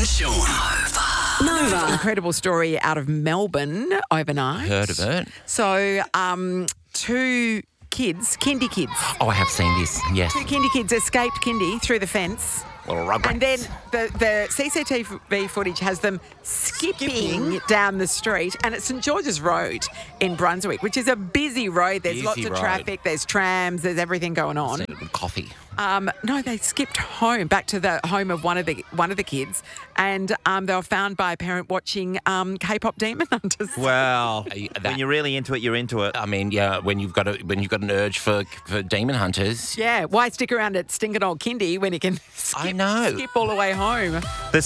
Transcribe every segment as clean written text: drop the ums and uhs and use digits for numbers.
and Sean. Nova. Incredible story out of Melbourne overnight. Heard of it. So, two kids, kindy kids. Oh, I have seen this, yes. Two kindy kids escaped kindy through the fence. Little rugrats. And then the CCTV footage has them skipping down the street, and it's St George's Road in Brunswick, which is a busy road. There's Busy lots of road. traffic, there's trams, there's everything going on. Coffee. No, they skipped home, back to the home of one of the kids, and they were found by a parent watching K-pop Demon Hunters. Wow. That- When you're really into it, you're into it. I mean, yeah, when you've got an urge for demon hunters. Yeah, why stick around at stinking old kindy when you can I know. skip all the way home? The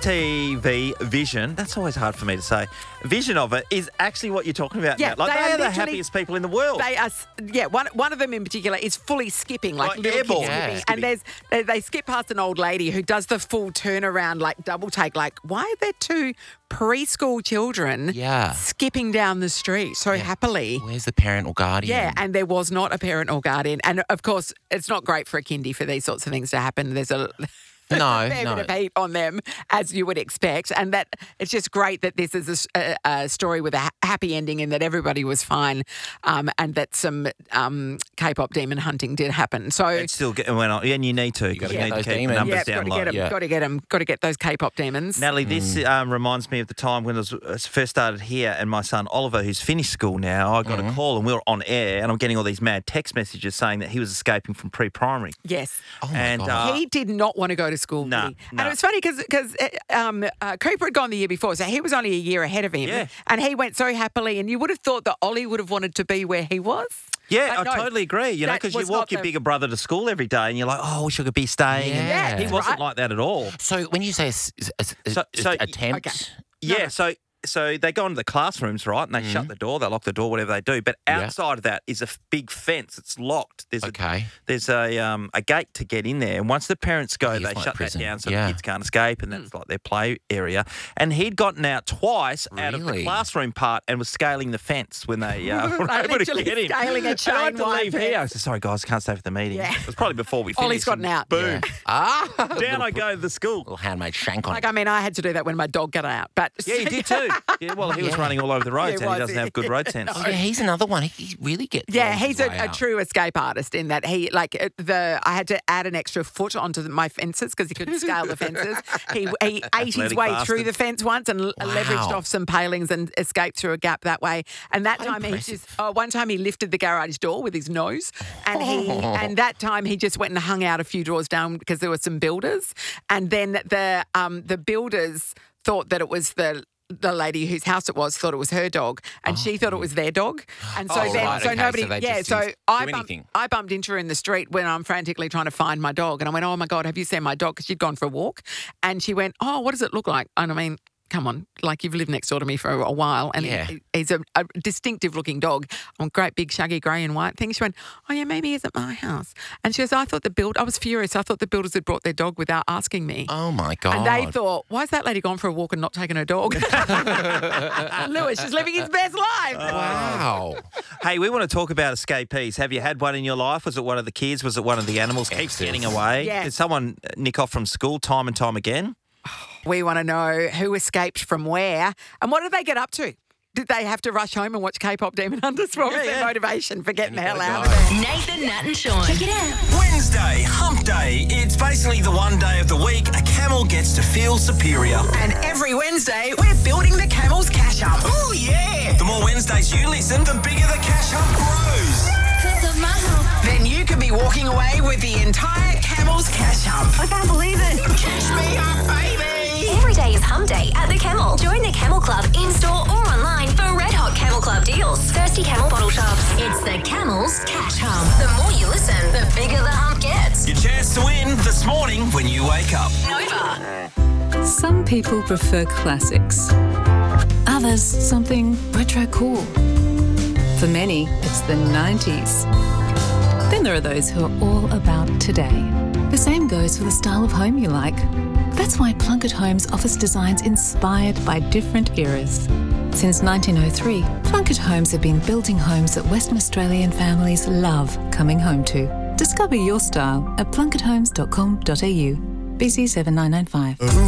CCTV vision, that's always hard for me to say, vision of it is actually what you're talking about Yeah, now. Like, they they are are the literally- happiest people in the world. They are, one of them in particular is fully skipping, like little airborne. kids Yeah. skipping. And they skip past an old lady who does the full turnaround, like double take. Like, why are there two preschool children skipping down the street so happily? Where's the parent or guardian? Yeah, and there was not a parent or guardian. And, of course, it's not great for a kindy for these sorts of things to happen. There's a No, fair no. bit of heat on them, as you would expect. And that it's just great that this is a story with a happy ending in that everybody was fine, and that some K-pop demon hunting did happen. So It still went on. And you need to. You gotta need get to those keep the demons. numbers down low. got to get them. Got to get those K-pop demons. Natalie, this reminds me of the time when I first started here, and my son Oliver, who's finished school now, I got a call and we were on air, and I'm getting all these mad text messages saying that he was escaping from pre-primary. Yes. Oh my And God. He did not want to go to school. No, did he? no. And it was funny because Cooper had gone the year before, so he was only a year ahead of him. Yeah. And he went so happily, and you would have thought that Ollie would have wanted to be where he was. Yeah, But I no, totally agree. You know, that because you was walk not your the- bigger brother to school every day, and you're like, oh, I wish I could be staying. And Yeah. he wasn't Right. like that at all. So when you say attempt, Yeah, so they go into the classrooms, right, and they shut the door, they lock the door, whatever they do. But outside of that is a big fence. It's locked. There's a gate to get in there. And once the parents go, It's they like shut prison. that down so Yeah. the kids can't escape, and that's like their play area. And he'd gotten out twice out of the Really? classroom part and was scaling the fence when they were Like able to literally get him. scaling a And I had chain to wide leave here. I fence. said, sorry, guys, can't stay for the meeting. Yeah. It was probably before we finished. Ollie's gotten and out. Boom. Ah, Down I go to the school. little handmade shank on Like, it. I mean, I had to do that when my dog got out. But Yeah, you did too. Yeah, well, he was running all over the roads, Yeah, he and he was. doesn't have good road sense. Oh, yeah, he's another one. He really gets. Yeah, lost he's his way a out. true escape artist in that I had to add an extra foot onto my fences because he couldn't scale the fences. He ate his Athletic way bastard. through the fence once and leveraged off some palings and escaped through a gap that way. And that time one time he lifted the garage door with his nose, and that time he just went and hung out a few doors down because there were some builders, and then the builders thought that it was the lady whose house it was thought it was her dog, and she thought it was their dog, and so nobody. So they yeah, just so didn't I do bumped, anything. I bumped into her in the street when I'm frantically trying to find my dog, and I went, "Oh my God, have you seen my dog?" Because she'd gone for a walk, and she went, "Oh, what does it look like?" And I mean, come on, like you've lived next door to me for a while, and Yeah. he's a distinctive looking dog, a great big shaggy grey and white thing. She went, "Oh yeah, maybe he's at my house," and she goes, "I was furious. I thought the builders had brought their dog without asking me." Oh my God. And they thought, why is that lady gone for a walk and not taking her dog? Lewis is living his best life. Wow. Hey, we want to talk about escapees. Have you had one in your life? Was it one of the kids? Was it one of the animals? Keeps getting away. Yes. Did someone nick off from school time and time again? We want to know who escaped from where and what did they get up to? Did they have to rush home and watch K-pop Demon Hunters? What was their motivation for getting the hell out of there? Nathan, Nat and Sean. Check it out. Wednesday, hump day. It's basically the one day of the week a camel gets to feel superior. And every Wednesday, we're building the Camel's Cash Up. Oh, yeah. The more Wednesdays you listen, the bigger the cash hump grows. Then you could be walking away with the entire Camel's Cash Up. I can't believe it. Cash me up, baby. Every day is Hump Day at the Camel. Join the Camel Club in-store or online for red hot Camel Club deals. Thirsty Camel bottle shops. It's the Camel's Cash Hump. The more you listen, the bigger the hump gets. Your chance to win this morning when you wake up. Nova. Some people prefer classics. Others, something retro cool. For many, it's the 90s. Then there are those who are all about today. The same goes for the style of home you like. That's why Plunkett Homes offers designs inspired by different eras. Since 1903, Plunkett Homes have been building homes that Western Australian families love coming home to. Discover your style at plunketthomes.com.au. BC 7995.